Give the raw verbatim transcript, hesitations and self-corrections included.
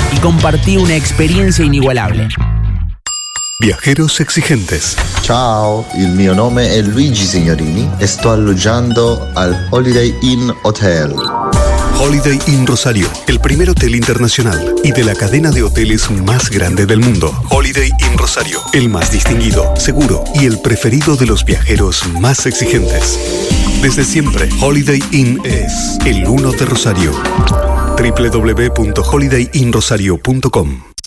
y compartí una experiencia inigualable. Viajeros exigentes. Ciao, il mio nome è Luigi Signorini e sto alloggiando al Holiday Inn Hotel. Holiday Inn Rosario, el primer hotel internacional y de la cadena de hoteles más grande del mundo. Holiday Inn Rosario, el más distinguido, seguro y el preferido de los viajeros más exigentes. Desde siempre, Holiday Inn es el uno de Rosario. doble u doble u doble u punto holiday inn rosario punto com